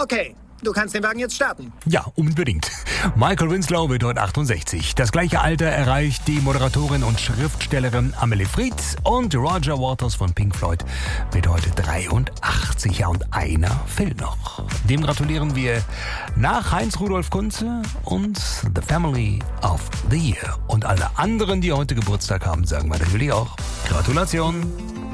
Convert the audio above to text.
Okay, du kannst den Wagen jetzt starten. Ja, unbedingt. Michael Winslow wird heute 68. Das gleiche Alter erreicht die Moderatorin und Schriftstellerin Amelie Fried und Roger Waters von Pink Floyd wird heute 83. Ja, und einer fehlt noch. Dem gratulieren wir nach Heinz Rudolf Kunze und The Family of the Year. Und alle anderen, die heute Geburtstag haben, sagen wir natürlich auch Gratulation.